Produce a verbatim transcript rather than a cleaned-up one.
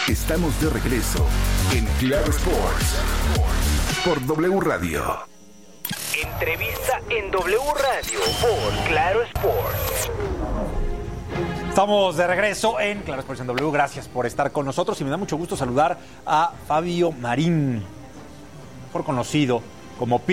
Estamos de regreso en Claro Sports por W Radio. Entrevista en W Radio por Claro Sports. Estamos de regreso en Claro Sports en W. Gracias por estar con nosotros y me da mucho gusto saludar a Fabio Marín, mejor conocido como Pi.